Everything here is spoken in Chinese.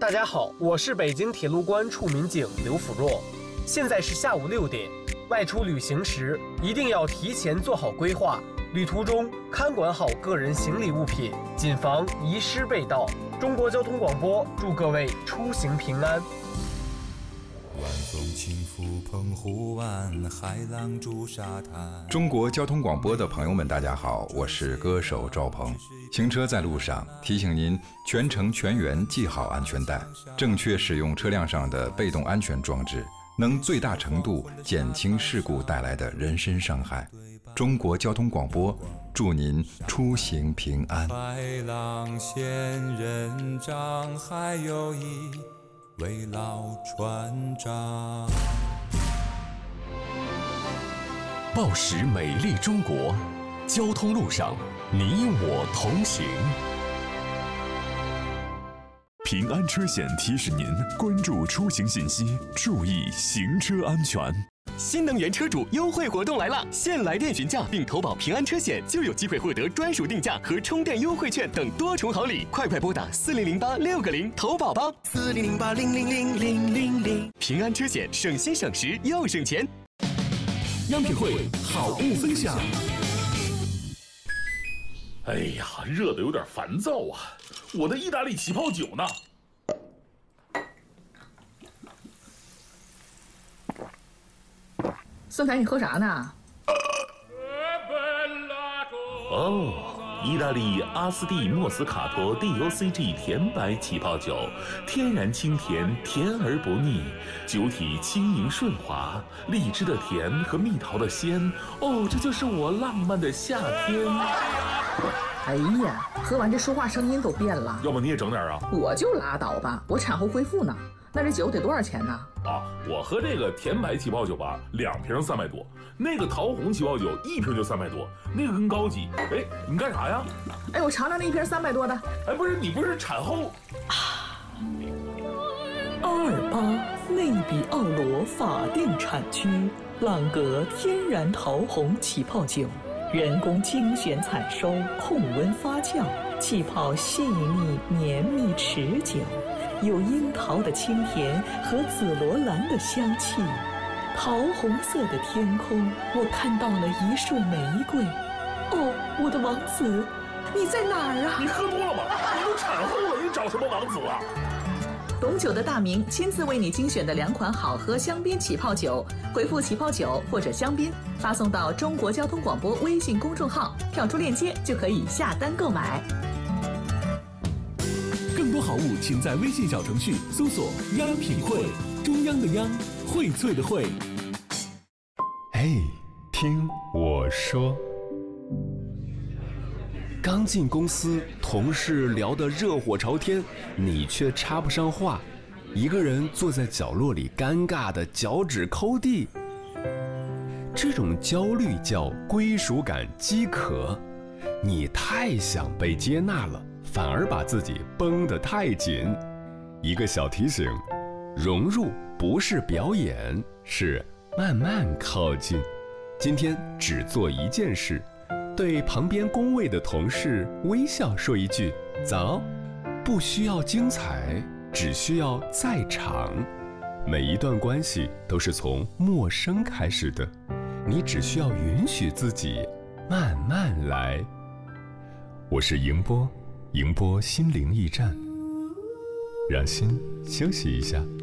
大家好，我是北京铁路关处民警刘辅若。现在是下午6点，外出旅行时一定要提前做好规划，旅途中看管好个人行李物品，谨防遗失被盗。中国交通广播祝各位出行平安。 晚风轻拂澎湖湾，海浪逐沙滩。 中国交通广播的朋友们，大家好，我是歌手赵鹏。行车在路上，提醒您全程全员系好安全带，正确使用车辆上的被动安全装置，能最大程度减轻事故带来的人身伤害。中国交通广播祝您出行平安。 海浪仙人掌，还有一位老船长。 报时美丽中国，交通路上你我同行。平安车险提示您关注出行信息，注意行车安全。 新能源车主优惠活动来了！现来电询价并投保平安车险，就有机会获得专属定价和充电优惠券等多重好礼。快拨打4008-6个0投保吧！4008-0000000。平安车险，省心省时又省钱。 央品汇好物分享。 哎呀，热得有点烦躁啊！我的意大利起泡酒呢？ 孙凯，你喝啥呢？ 哦，意大利阿斯蒂莫斯卡托 DOCG 甜白起泡酒，天然清甜，甜而不腻，酒体轻盈顺滑，荔枝的甜和蜜桃的鲜，哦，这就是我浪漫的夏天。 哎呀，喝完这说话声音都变了。 要不你也整点啊？ 我就拉倒吧，我产后恢复呢。那这酒得多少钱呢？ 啊，我喝这个甜白起泡酒吧，2瓶300多，那个桃红起泡酒1瓶就300多，那个更高级。哎，你干啥呀？ 哎，我尝尝那1瓶300多的。 哎，不是，你不是产后？ 阿尔巴内比奥罗法定产区朗格天然桃红起泡酒，人工精选采收，控温发酵，气泡细腻绵密持久，有樱桃的清甜和紫罗兰的香气。桃红色的天空，我看到了一束玫瑰。哦，我的王子，你在哪儿啊？ 你喝多了吗？你都产后了，你找什么王子啊？ 懂酒的大明亲自为你精选的2款好喝香槟起泡酒，回复起泡酒或者香槟，发送到中国交通广播微信公众号，跳出链接就可以下单购买。 更多好物，请在微信小程序搜索“央品汇”，中央的央，荟萃的荟。 哎，听我说。刚进公司，同事聊得热火朝天，你却插不上话，一个人坐在角落里，尴尬的脚趾抠地。这种焦虑叫归属感饥渴，你太想被接纳了，反而把自己绷得太紧。一个小提醒，融入不是表演，是慢慢靠近。今天只做一件事，对旁边工位的同事微笑说一句早，不需要精彩，只需要在场。每一段关系都是从陌生开始的，你只需要允许自己慢慢来。我是迎波，迎波心灵驿站，让心休息一下。